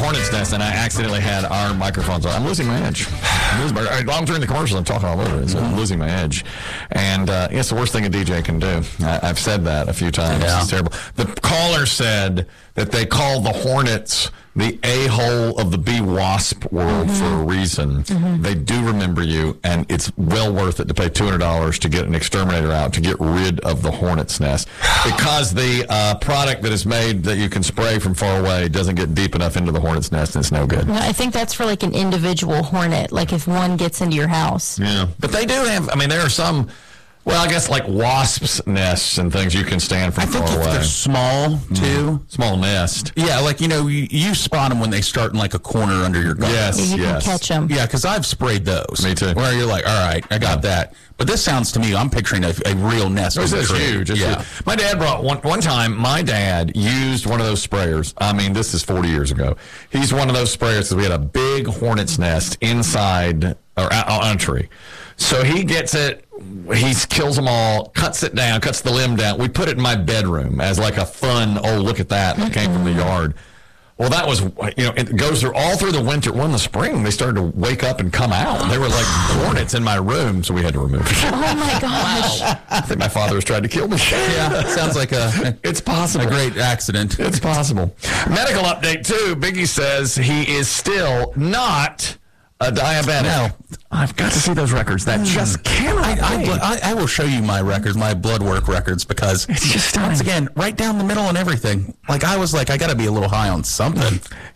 hornet's nest, and I accidentally had our microphones on. I'm losing my edge. I'm during the commercial, I'm talking all over it, so I'm losing my edge. And it's the worst thing a DJ can do. I've said that a few times. Yeah. It's terrible. The caller said that they call the hornets the a-hole of the bee wasp world for a reason. They do remember you, and it's well worth it to pay $200 to get an exterminator out to get rid of the hornet's nest, because the product that is made that you can spray from far away doesn't get deep enough into the hornet's nest, and it's no good. No, I think that's for like an individual hornet, like if one gets into your house. Yeah, but they do have, I mean, there are some, well, I guess like wasps' nests and things you can stand from I think far if away. they're small, too. Small nest. Yeah, like, you spot them when they start in like a corner under your garden. Yes, You can catch them. Yeah, because I've sprayed those. Me too. Where you're like, all right, I got that. But this sounds to me, I'm picturing a real nest. This in the is tree. huge. It's Yeah. huge. My dad brought one time. My dad used one of those sprayers. I mean, this is 40 years ago. He's one of those sprayers that we had a big hornet's nest inside or on a tree. So he gets it. He kills them all, cuts it down, cuts the limb down. We put it in my bedroom as like a fun, oh, look at that. It came from the yard. Well, that was, it goes through all through the winter. Well, in the spring, they started to wake up and come out. They were like hornets in my room, so we had to remove it. Oh my gosh. I think my father was trying to kill me. Yeah, sounds like It's possible. a great accident. It's possible. Medical update, too. Biggie says he is still not a diabetic. No. I've got to see those records. That just cannot be. I will show you my records, my blood work records, because It's just stunning. once again, right down the middle and everything. Like, I was like, I got to be a little high on something.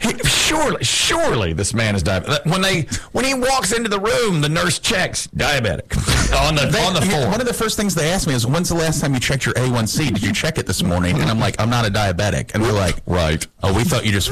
Surely this man is diabetic. When he walks into the room, the nurse checks diabetic on the form. One of the first things they asked me is, when's the last time you checked your A1C? Did you check it this morning? And I'm like, I'm not a diabetic. And they're like, Right. oh, we thought you just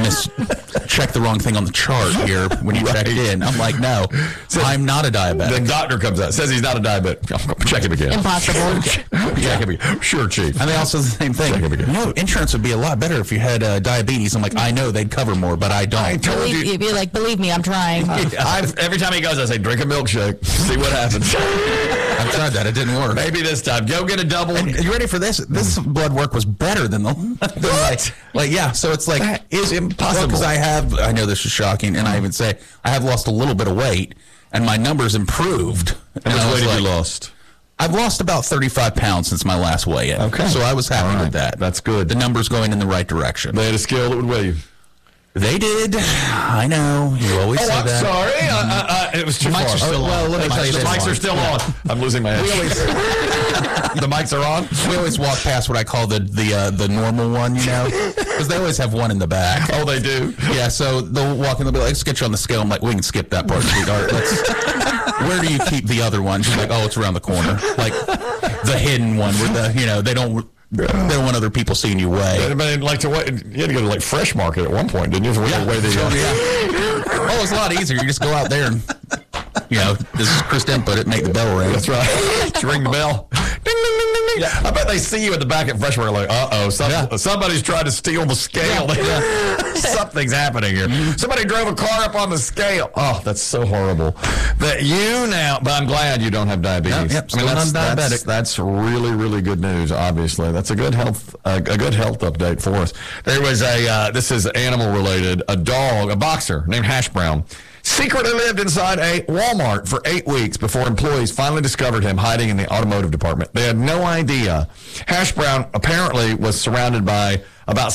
checked the wrong thing on the chart here when you checked in. I'm like, no, I'm not a The diabetic. doctor comes out, says he's not a diabetic. Check him again. Impossible. Check him again. Sure, chief. And they also the same thing. Check him again. No, insurance would be a lot better if you had diabetes. I'm like, I know they'd cover more, but I don't. I told you. You'd be like, believe me, I'm trying. Every time he goes, I say, drink a milkshake. See what happens. I've tried that. It didn't work. Maybe this time. Go get a double. And you ready for this? This blood work was better than the like yeah. So it's like That is impossible. because I know this is shocking, and I even say I have lost a little bit of weight, and my numbers improved. How much I was weight have you like, lost? I've lost about 35 pounds since my last weigh-in. Okay. So I was happy All right. with that. That's good. The numbers going in the right direction. They had a scale that would weigh you. They did. I know. You always say I'm that. sorry. It was too The far. mics are still well, on. let me The tell you, mics the are mics on. are still on. I'm losing my head. The mics are on? We always walk past what I call the normal one, because they always have one in the back. Oh, they do? Yeah, so they'll walk in, they'll be like, let's get you on the scale. I'm like, we can skip that part, sweetheart. Where do you keep the other one? She's like, oh, it's around the corner. Like, the hidden one where they don't want other people seeing you weigh. I mean, like you had to go to like Fresh Market at one point, didn't you? To weigh the, Oh, it's a lot easier. You just go out there and, this is Chris Dent put it, make the bell ring. That's right. Just ring the bell. Ding, ding, ding, ding, ding. I bet they see you at the back at Fresh Market like, uh-oh, somebody's trying to steal the scale. Something's happening here. Somebody drove a car up on the scale. Oh, that's so horrible. That you now, but I'm glad you don't have diabetes. Yep, still non-diabetic. That's really, really good news, obviously. That's a good health update for us. There was this is animal related, a dog, a boxer named Hash Brown, secretly lived inside a Walmart for 8 weeks before employees finally discovered him hiding in the automotive department. They had no idea. Hash Brown apparently was surrounded by about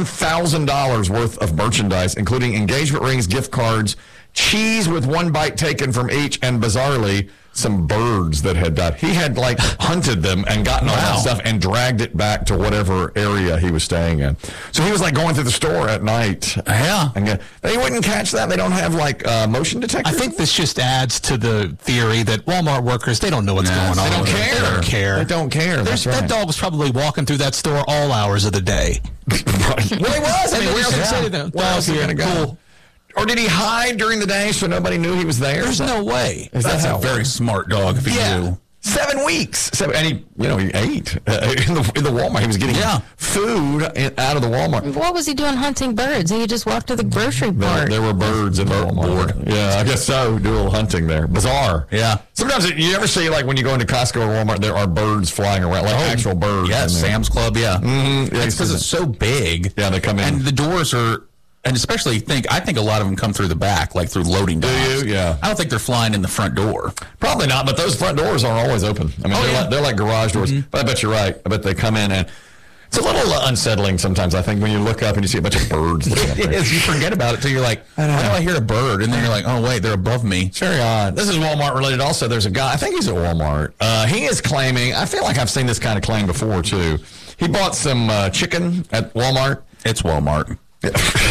$7,000 worth of merchandise, including engagement rings, gift cards, cheese with one bite taken from each, and bizarrely, some birds that had died. He had hunted them and gotten all that stuff and dragged it back to whatever area he was staying in. So he was going through the store at night. Yeah. And they wouldn't catch that. They don't have motion detectors. I think this just adds to the theory that Walmart workers, they don't know what's going on. They don't care. They don't care. They don't care. That's right. That dog was probably walking through that store all hours of the day. Well, he was. I mean, where else can you say to them? Where else are you going to go? Cool. Or did he hide during the day so nobody knew he was there? There's no way. That's a very smart dog if he knew. 7 weeks. And he ate in the Walmart. He was getting food out of the Walmart. What was he doing hunting birds? He just walked to the grocery part. There were birds in the Walmart. Yeah, I guess so. Do a little hunting there. Bizarre. Yeah. Sometimes you ever see when you go into Costco or Walmart, there are birds flying around, actual birds. Yeah, in there. Sam's Club, yeah. Mm-hmm. It's because it's so big. Yeah, they come in. And the doors are and especially I think a lot of them come through the back, like through loading docks. you? Yeah. I don't think they're flying in the front door. Probably not, but those front doors are always open. I mean, they're like garage doors. But I bet you're right. I bet they come in and it's a little unsettling sometimes, I think, when you look up and you see a bunch of birds. It is. You forget about it till you're like, why do I hear a bird? And then you're like, oh, wait, they're above me. It's very odd. This is Walmart related also. There's a guy, I think he's at Walmart. He is claiming, I feel like I've seen this kind of claim before, too. He bought some chicken at Walmart. It's Walmart. The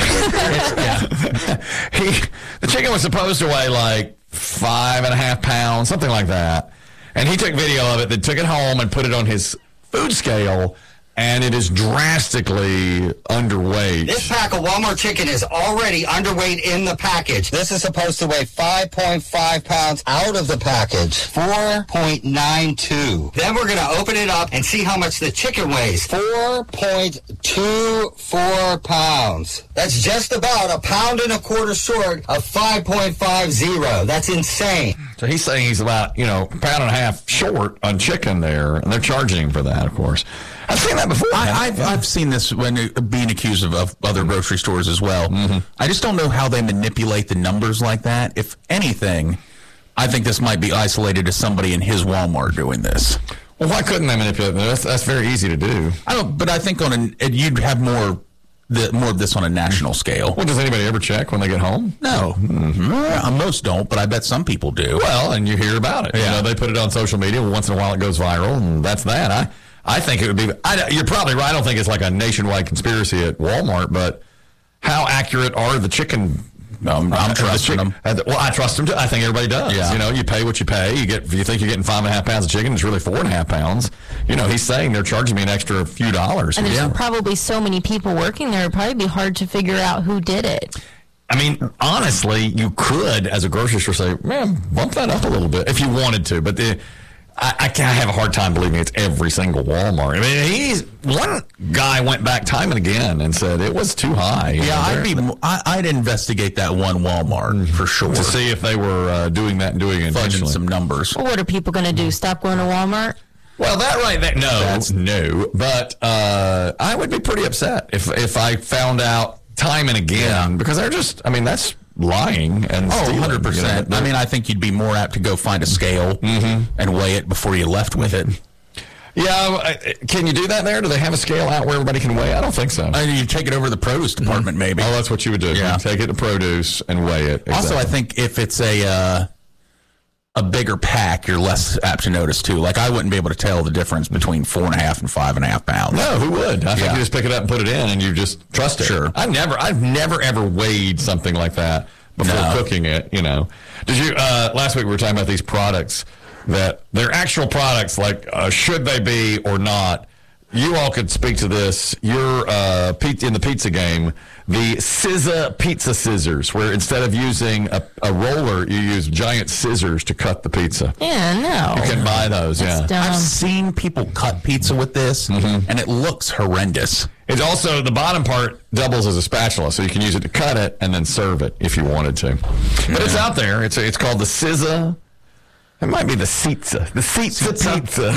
chicken was supposed to weigh like 5.5 pounds, something like that. And he took video of it, then took it home and put it on his food scale, and it is drastically underweight. This pack of Walmart chicken is already underweight in the package. This is supposed to weigh 5.5 pounds out of the package. 4.92. Then we're going to open it up and see how much the chicken weighs. 4.24 pounds. That's just about 1.25 pounds short of 5.50. That's insane. So he's saying he's about, 1.5 pounds short on chicken there, and they're charging him for that, of course. I've seen that before. I've seen this when being accused of other grocery stores as well. I just don't know how they manipulate the numbers like that. If anything, I think this might be isolated to somebody in his Walmart doing this. Well, why couldn't they manipulate them? That's very easy to do. But I think you'd have more of this on a national scale. Well, does anybody ever check when they get home? No. Most don't, but I bet some people do. Well, and you hear about it. Yeah. They put it on social media. Once in a while it goes viral, and that's that. I think it would be... you're probably right. I don't think it's like a nationwide conspiracy at Walmart, but how accurate are the chicken... I'm trusting them. Well, I trust them too. I think everybody does. Yeah. You pay what you pay. If you think you're getting 5.5 pounds of chicken, it's really 4.5 pounds. He's saying they're charging me an extra few dollars. And there's probably so many people working there, it'd probably be hard to figure out who did it. I mean, honestly, you could, as a grocery store, say, man, bump that up a little bit if you wanted to. But I have a hard time believing it's every single Walmart. I mean, one guy went back time and again and said it was too high. Yeah, I'd investigate that one Walmart for sure to see if they were doing that and doing it intentionally. Fudging some numbers. Well, what are people going to do? Stop going to Walmart? Well, that right there, no. But I would be pretty upset if I found out time and again because they're just. I mean, that's lying and stealing, 100%. I mean, I think you'd be more apt to go find a scale and weigh it before you left with it. Yeah, can you do that there? Do they have a scale out where everybody can weigh? I don't think so. You take it over to the produce department, maybe. Oh, that's what you would do. Yeah. You take it to produce and weigh it. Exactly. Also, I think if it's a bigger pack, you're less apt to notice too. Like I wouldn't be able to tell the difference between 4.5 and 5.5 pounds. No, who would? I think you just pick it up and put it in, and you just trust it. Sure. I've never ever weighed something like that before cooking it. Did you? Last week we were talking about these products that they're actual products. Like, should they be or not? You all could speak to this. You're in the pizza game. The Sizza pizza scissors, where instead of using a roller, you use giant scissors to cut the pizza. Yeah, no. You can buy those, That's dumb. I've seen people cut pizza with this, and it looks horrendous. It's also, the bottom part doubles as a spatula, so you can use it to cut it and then serve it if you wanted to. But it's out there. It's called the Sizza. It might be the Sizza. The Sizza pizza.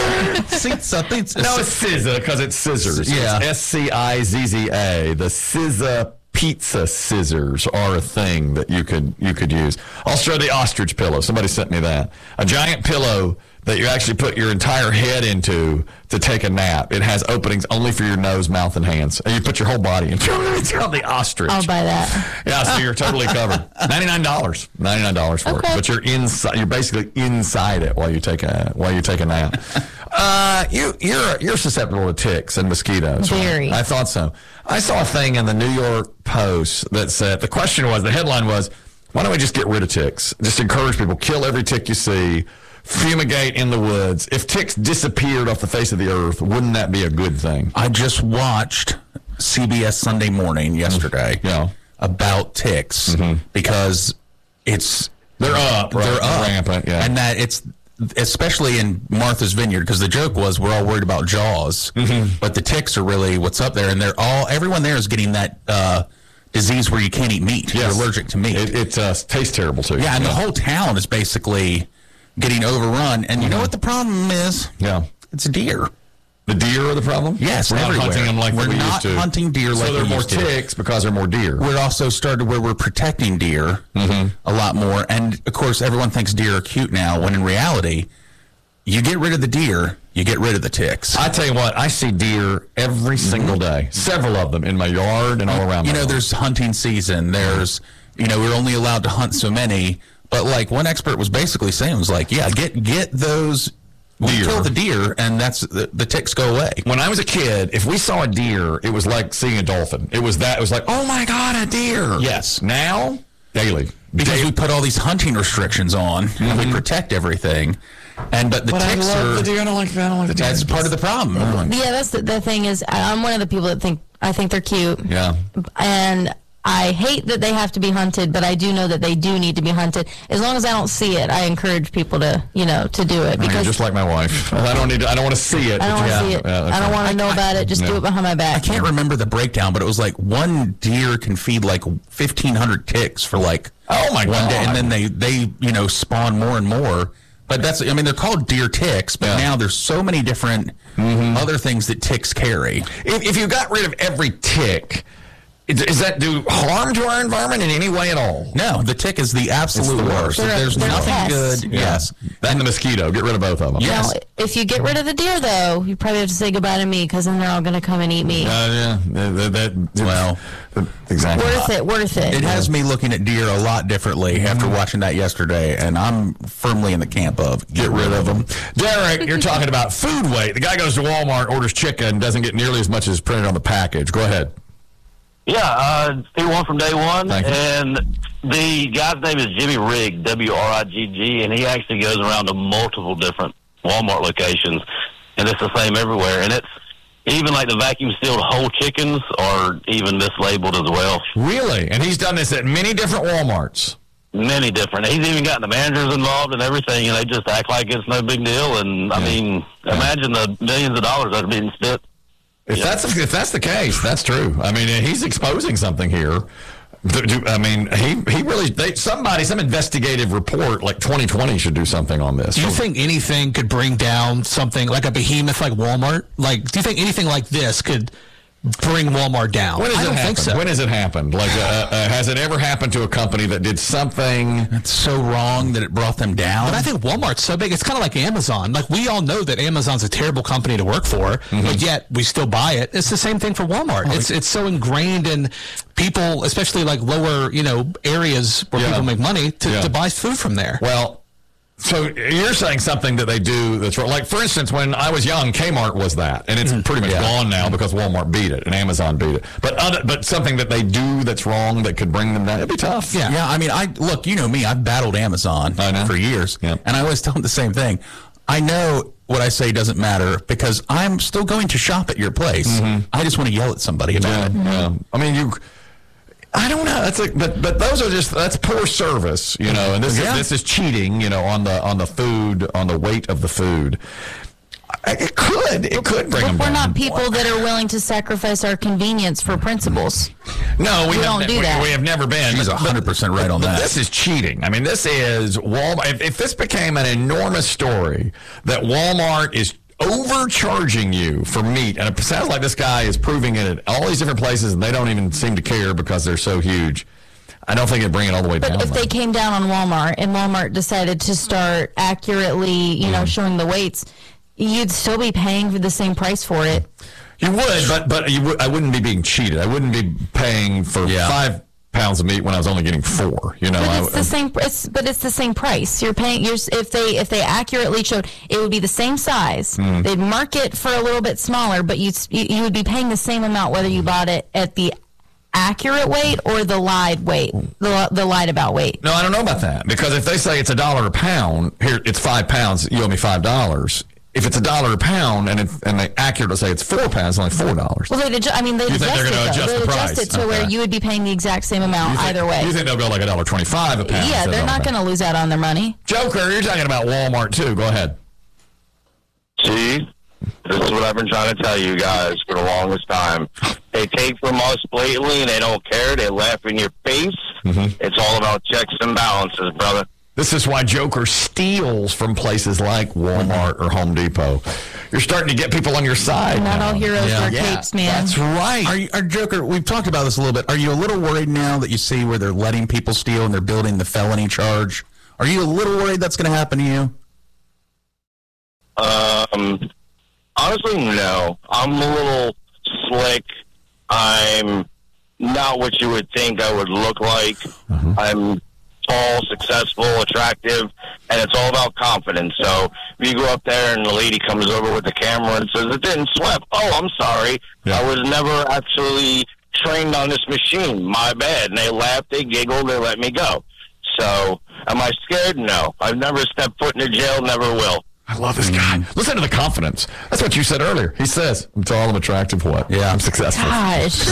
Sizza pizza. No, it's Sizza because it's scissors. Yeah. It's Scizza. The Sizza pizza scissors are a thing that you could use. I'll show the ostrich pillow. Somebody sent me that. A giant pillow that you actually put your entire head into to take a nap. It has openings only for your nose, mouth, and hands. And you put your whole body into it. It's called the ostrich. I'll buy that. Yeah, so you're totally covered. $99. $99 for it. But you're inside. You're basically inside it while you take a nap. You're susceptible to ticks and mosquitoes. Very. Right? I thought so. I saw a thing in the New York Post that said the headline was, why don't we just get rid of ticks? Just encourage people, kill every tick you see. Fumigate in the woods. If ticks disappeared off the face of the earth, wouldn't that be a good thing? I just watched CBS Sunday Morning yesterday about ticks because they're up, right? They're up, rampant, and that it's especially in Martha's Vineyard because the joke was we're all worried about Jaws, but the ticks are really what's up there, and everyone there is getting that disease where you can't eat meat. Yes. You're allergic to meat. It tastes terrible too. Yeah, and the whole town is basically getting overrun. And you know what the problem is? Yeah. It's deer. The deer are the problem? Yes, we're not everywhere. hunting them like we're we not used to. hunting deer like so there are we more used to. ticks because there are more deer. We're also started where we're protecting deer a lot more. And, of course, everyone thinks deer are cute now, when in reality, you get rid of the deer, you get rid of the ticks. I tell you what, I see deer every single day. Several of them in my yard and all around You my know, home. there's hunting season. There's, we're only allowed to hunt so many. But, like, one expert was basically saying, was like, yeah, get those... Deer. Kill the deer, and that's the ticks go away. When I was a kid, if we saw a deer, it was like seeing a dolphin. It was like, oh my God, a deer. Yes. Now, daily. Because we put all these hunting restrictions on, and we protect everything. But the ticks are... deer. I don't like the deer. That's part of the problem. Yeah, that's the thing is, I'm one of the people that think they're cute. Yeah. And I hate that they have to be hunted, but I do know that they do need to be hunted. As long as I don't see it, I encourage people to, to do it. You're just like my wife. I don't want to see it. I don't want to see it. Yeah, I don't want to know about it. Just do it behind my back. I can't remember the breakdown, but it was like one deer can feed like 1,500 ticks for like Oh my one day, God. and then they spawn more and more. But they're called deer ticks, but now there's so many different other things that ticks carry. If you got rid of every tick, does that do harm to our environment in any way at all? No, the tick is the absolute the worst. worst. There's They're nothing pests. good. Yes. And the mosquito. Get rid of both of them. Yes. Now, if you get rid of the deer, though, you probably have to say goodbye to me, because then they're all going to come and eat me. Exactly. Worth it. It has me looking at deer a lot differently after watching that yesterday, and I'm firmly in the camp of get rid of them. Derek, you're talking about food weight. The guy goes to Walmart, orders chicken, doesn't get nearly as much as printed on the package. Go ahead. Yeah, Steve One from Day One, Thank you. and the guy's name is Jimmy Rigg, W-R-I-G-G, and he actually goes around to multiple different Walmart locations, and it's the same everywhere. And it's even like the vacuum-sealed whole chickens are even mislabeled as well. Really? And he's done this at many different Walmarts. Many different. He's even gotten the managers involved and everything, and they just act like it's no big deal. And, I mean, imagine the millions of dollars that are being spent. If that's the case, that's true. I mean, he's exposing something here. I mean, he really, some investigative report like 2020 should do something on this. Do you think anything could bring down something like a behemoth like Walmart? Like, do you think anything like this could bring Walmart down? When has I it don't happened? think so. When has it happened? Like, has it ever happened to a company that did something? It's so wrong that it brought them down. But I think Walmart's so big, it's kind of like Amazon. Like, we all know that Amazon's a terrible company to work for, but yet we still buy it. It's the same thing for Walmart. It's so ingrained in people, especially like lower, areas where people make money to buy food from there. Well, so you're saying something that they do that's wrong. Like, for instance, when I was young, Kmart was that, and it's pretty much gone now because Walmart beat it and Amazon beat it. But something that they do that's wrong that could bring them down, it'd be tough. Yeah, I mean, look, you know me, I've battled Amazon for years, and I always tell them the same thing. I know what I say doesn't matter because I'm still going to shop at your place. I just want to yell at somebody about it. Yeah. I mean, I don't know. But those are that's poor service, and this is cheating, on the food, on the weight of the food. It could bring them down. We're not people that are willing to sacrifice our convenience for principles. No, we don't do that. We have never been. She's 100% right on that. This is cheating. I mean, this is Walmart. If this became an enormous story that Walmart is overcharging you for meat, and it sounds like this guy is proving it at all these different places, and they don't even seem to care because they're so huge. I don't think it'd bring it all the way down. But if they came down on Walmart and Walmart decided to start accurately, showing the weights, you'd still be paying for the same price for it. You would, but I wouldn't be being cheated. I wouldn't be paying for 5 pounds of meat when I was only getting 4. But it's the same. But it's the same price. You're paying. If they accurately showed, it would be the same size. They'd mark it for a little bit smaller, but you would be paying the same amount whether you bought it at the accurate weight or the lied weight, the lied about weight. No, I don't know about that, because if they say it's $1 a pound, here it's 5 pounds, you owe me $5. If it's $1 a pound and they accurately say it's 4 pounds, it's only $4. Well, they'd adjust they're it. gonna adjust They'd the price? adjust it to where you would be paying the exact same amount either way. You think they'll go like $1.25 a pound? Yeah, they're not going to lose out on their money. Joker, you're talking about Walmart too. Go ahead. See, this is what I've been trying to tell you guys for the longest time. They take from us blatantly, and they don't care. They laugh in your face. It's all about checks and balances, brother. This is why Joker steals from places like Walmart or Home Depot. You're starting to get people on your side. Not now. all heroes wear Yeah, capes, man. That's right. Are Joker, we've talked about this a little bit. Are you a little worried now that you see where they're letting people steal and they're building the felony charge? Are you a little worried that's going to happen to you? Honestly, no. I'm a little slick. I'm not what you would think I would look like. I'm tall, successful, attractive, and it's all about confidence. So if you go up there and the lady comes over with the camera and says, "It didn't sweat," "Oh, I'm sorry. I was never actually trained on this machine. My bad." And they laugh, they giggle, they let me go. So am I scared? No. I've never stepped foot in a jail, never will. I love this guy. Listen to the confidence. That's what you said earlier. He says, "I'm tall, I'm attractive, what? Yeah, I'm successful. Gosh.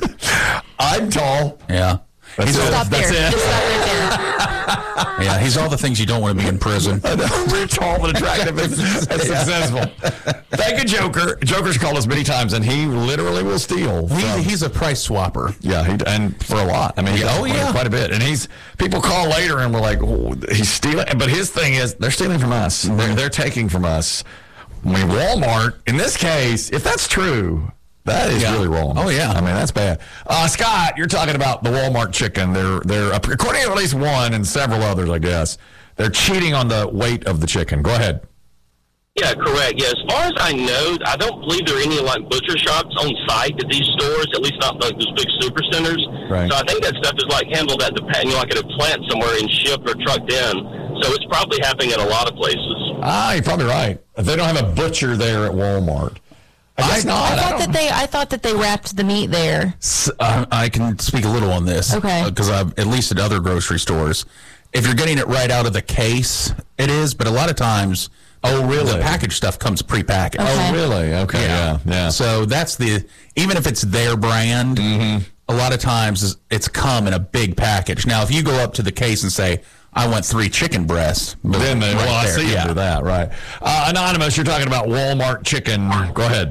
I'm tall." Yeah. That's it. Stop there. That's it. Just stop right there. Yeah, he's all the things you don't want to be in prison. We're tall and attractive and successful. Thank you, Joker. Joker's called us many times, and he literally will steal. He's a price swapper. Yeah, and for a lot. I mean, he does quite a bit. And people call later and we're like, "Oh, he's stealing." But his thing is, they're stealing from us. They're taking from us. I mean, Walmart, in this case, if that's true, that is really wrong. Oh, yeah. I mean, that's bad. Scott, you're talking about the Walmart chicken. They're according to at least one and several others, I guess, they're cheating on the weight of the chicken. Go ahead. Yeah, correct. Yeah, as far as I know, I don't believe there are any like butcher shops on site at these stores, at least not like those big super centers. Right. So I think that stuff is like handled at like at a plant somewhere and shipped or trucked in. So it's probably happening at a lot of places. You're probably right. If they don't have a butcher there at Walmart. I guess not. I thought that they wrapped the meat there. I can speak a little on this. Okay. Because I've at least at other grocery stores, if you're getting it right out of the case, it is. But a lot of times, the packaged stuff comes prepackaged. Okay. Oh, really? Okay. Yeah. So that's even if it's their brand, a lot of times it's come in a big package. Now, if you go up to the case and say, "I want 3 chicken breasts," then they right I see you do that, right? Anonymous, you're talking about Walmart chicken. Go ahead.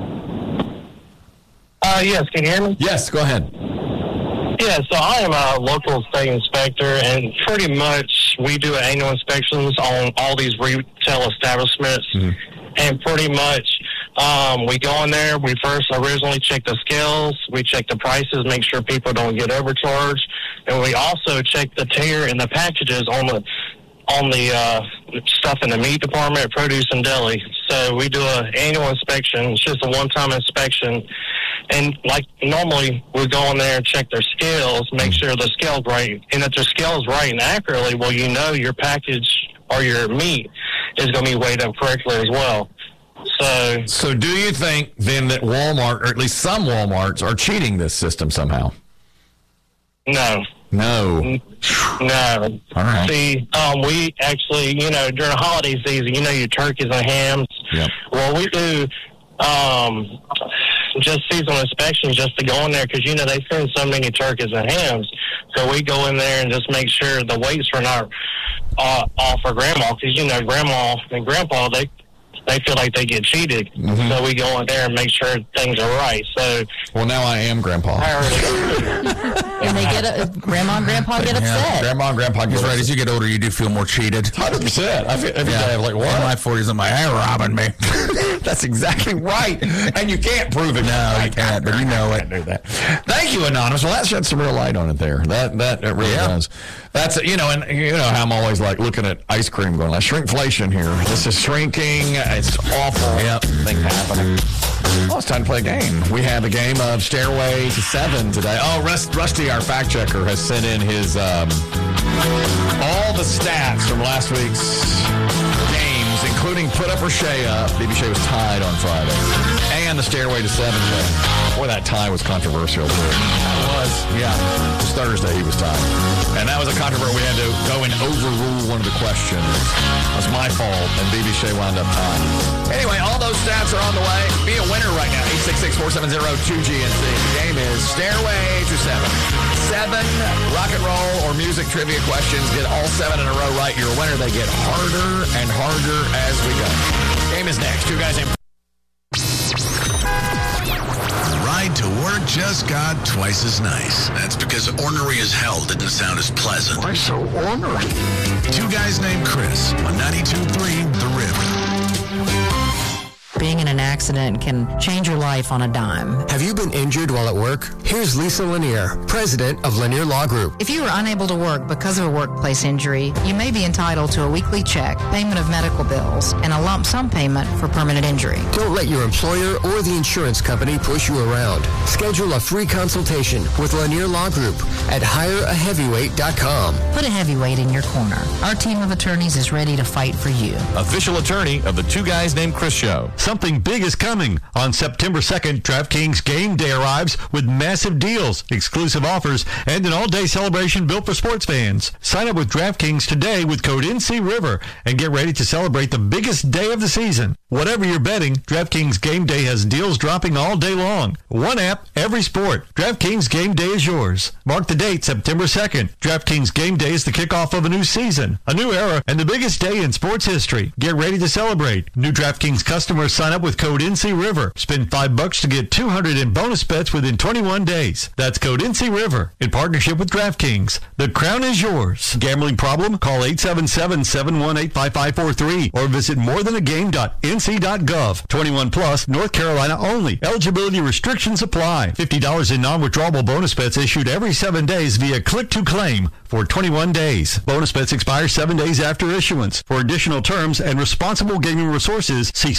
Yes, can you hear me? Yes, go ahead. Yeah, so I am a local state inspector, and pretty much we do annual inspections on all these retail establishments, and pretty much we go in there, we first originally check the scales, we check the prices, make sure people don't get overcharged, and we also check the tear in the packages on the stuff in the meat department, produce, and deli. So we do an annual inspection. It's just a one-time inspection. And like normally, we go in there and check their scales, make sure the scale's right. And if their scale's right and accurately, well, you know your package or your meat is going to be weighed up correctly as well. So do you think then that Walmart, or at least some Walmarts, are cheating this system somehow? No. No. No. All right. See, we actually, during the holiday season, your turkeys and hams. Yep. Well, we do just seasonal inspections just to go in there because, they send so many turkeys and hams. So we go in there and just make sure the weights are not off for Grandma because, Grandma and Grandpa, they feel like they get cheated. So we go in there and make sure things are right. So, well, now I am Grandpa. And they get Grandma and Grandpa get upset. Grandma and Grandpa get right. As you get older, you do feel more cheated. 100%. I feel every day I'm like, what? In my 40s, I'm like, "Hey, robbing me." That's exactly right. And you can't prove it. No, you can't, but you know it. Do that. Thank you, Anonymous. Well, that shed some real light on it there. That it really does. That's, and how I'm always like looking at ice cream going, like, shrinkflation here. This is shrinking. It's awful. Thing happening. Well, it's time to play a game. We have a game of Stairway to 7 today. Oh, Rusty, our fact checker, has sent in his all the stats from last week's games, including Put Up or Shea Up. BB Shea was tied on Friday. And the Stairway to 7 game. Boy, that tie was controversial, too. It was. Yeah. It was Thursday he was tied. And that was a controversy. We had to go and overrule one of the questions. That was my fault, and BB Shea wound up tying. Anyway, all those stats are on the way. Be a winner right now. 866-470-2GNC. The game is Stairway to 7. 7 rock and roll or music trivia questions. Get all 7 in a row right. You're a winner. They get harder and harder as we go. Game is next. Two guys named... Ride to work or just got twice as nice. That's because ornery as hell didn't sound as pleasant. Why so ornery? Two guys named Chris on 92.3 The River. Being in an accident can change your life on a dime. Have you been injured while at work? Here's Lisa Lanier, president of Lanier Law Group. If you are unable to work because of a workplace injury, you may be entitled to a weekly check, payment of medical bills, and a lump sum payment for permanent injury. Don't let your employer or the insurance company push you around. Schedule a free consultation with Lanier Law Group at hireaheavyweight.com. Put a heavyweight in your corner. Our team of attorneys is ready to fight for you. Official attorney of the Two Guys Named Chris show. Something big is coming. On September 2nd, DraftKings Game Day arrives with massive deals, exclusive offers, and an all-day celebration built for sports fans. Sign up with DraftKings today with code NCRiver and get ready to celebrate the biggest day of the season. Whatever you're betting, DraftKings Game Day has deals dropping all day long. One app, every sport. DraftKings Game Day is yours. Mark the date, September 2nd. DraftKings Game Day is the kickoff of a new season, a new era, and the biggest day in sports history. Get ready to celebrate. New DraftKings customers sign up with code NCRiver. Spend $5 to get $200 in bonus bets within 21 days. That's code NCRiver in partnership with DraftKings. The crown is yours. Gambling problem? Call 877-718-5543 or visit morethanagame.nc.gov. 21 plus, North Carolina only. Eligibility restrictions apply. $50 in non-withdrawable bonus bets issued every 7 days via click to claim for 21 days. Bonus bets expire 7 days after issuance. For additional terms and responsible gaming resources, see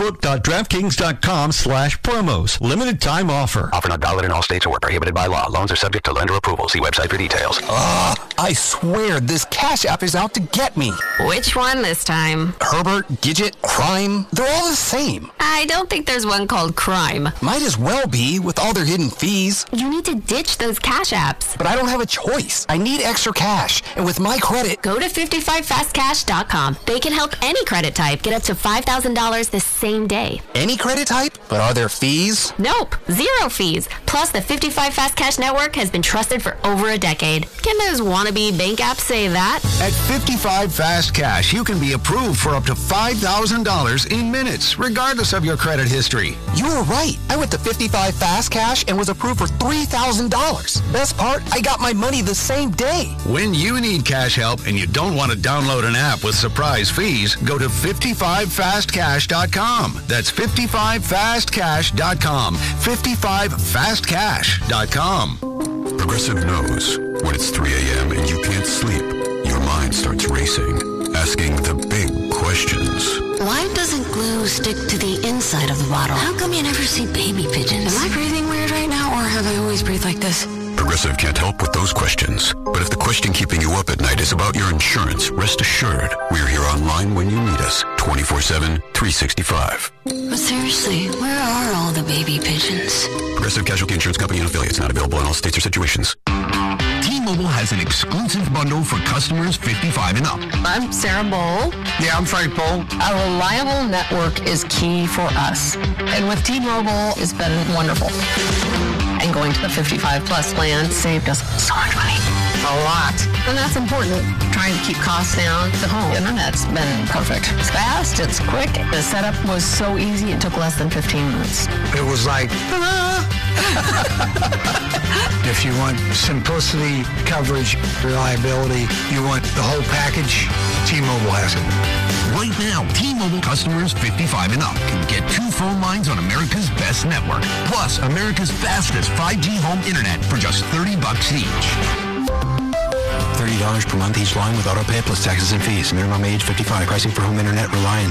sportsbook.draftkings.com/promos. Limited time offer. Offer not valid in all states or where prohibited by law. Loans are subject to lender approval. See website for details. I swear this Cash App is out to get me. Which one this time? Herbert, Gidget, Crime, they're all the same. I don't think there's one called Crime. Might as well be with all their hidden fees. You need to ditch those Cash Apps. But I don't have a choice. I need extra cash. And with my credit... Go to 55fastcash.com. They can help any credit type get up to $5,000 the same day. Any credit type? But are there fees? Nope. Zero fees. Plus, the 55 Fast Cash network has been trusted for over a decade. Can those wannabe bank apps say that? At 55 Fast Cash, you can be approved for up to $5,000 in minutes, regardless of your credit history. You were right. I went to 55 Fast Cash and was approved for $3,000. Best part, I got my money the same day. When you need cash help and you don't want to download an app with surprise fees, go to 55fastcash.com. That's 55fastcash.com. 55fastcash.com. Progressive knows when it's 3 a.m. and you can't sleep, your mind starts racing, asking the big questions. Why doesn't glue stick to the inside of the bottle? How come you never see baby pigeons? Am I breathing weird right now, or have I always breathed like this? Progressive can't help with those questions. But if the question keeping you up at night is about your insurance, rest assured, we're here online when you need us, 24/7, 365. But seriously, where are all the baby pigeons? Progressive Casualty Insurance Company and affiliates, not available in all states or situations. T-Mobile has an exclusive bundle for customers 55 and up. I'm Sarah Bowl. Yeah, I'm Frank Bowl. A reliable network is key for us. And with T-Mobile, it's been wonderful. And going to the 55 plus plan saved us so much money. A lot. And that's important. Trying to keep costs down. The home internet's been perfect. It's fast, it's quick. The setup was so easy, it took less than 15 minutes. It was like, if you want simplicity, coverage, reliability, you want the whole package, T-Mobile has it. Right now, T-Mobile customers 55 and up can get 2 phone lines on America's best network, plus America's fastest 5G home internet for just $30 each. $30 per month each line with auto pay plus taxes and fees. Minimum age 55. Pricing for home internet rely on